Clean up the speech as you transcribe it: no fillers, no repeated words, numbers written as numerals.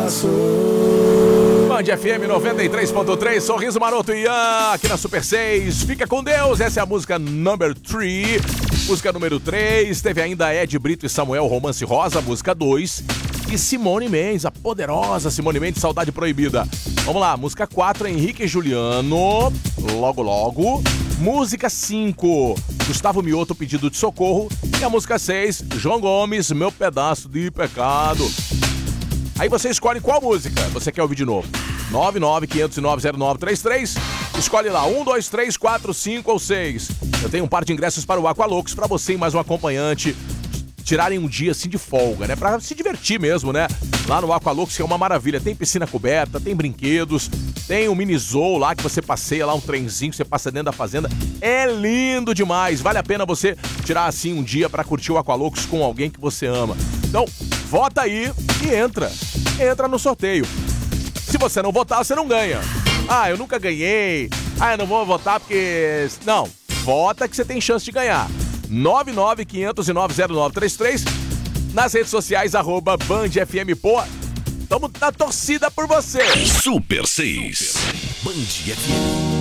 Band FM 93.3, Sorriso Maroto e Ian, aqui na Super 6. Fica com Deus, essa é a música number 3. Música número 3, teve ainda Ed Brito e Samuel, Romance Rosa, música 2. E Simone Mendes, a poderosa Simone Mendes, Saudade Proibida. Vamos lá, música 4, Henrique e Juliano, Logo Logo. Música 5, Gustavo Mioto, Pedido de Socorro. E a música 6, João Gomes, Meu Pedaço de Pecado. Aí você escolhe qual música você quer ouvir de novo. 995090933. Escolhe lá, 1, 2, 3, 4, 5 ou 6. Eu tenho um par de ingressos para o Aqualocos para você e mais um acompanhante tirarem um dia assim de folga, né? Pra se divertir mesmo, né? Lá no Aqualocos, que é uma maravilha. Tem piscina coberta, tem brinquedos, tem um mini zoo lá que você passeia lá, um trenzinho que você passa dentro da fazenda. É lindo demais. Vale a pena você tirar assim um dia pra curtir o Aqualocos com alguém que você ama. Então, vota aí e entra no sorteio. Se você não votar, você não ganha. Ah, eu nunca ganhei. Ah, eu não vou votar porque... Não, vota que você tem chance de ganhar. 995090933. Nas redes sociais, @BandFM. Tamo na torcida por você. Super 6. Band FM.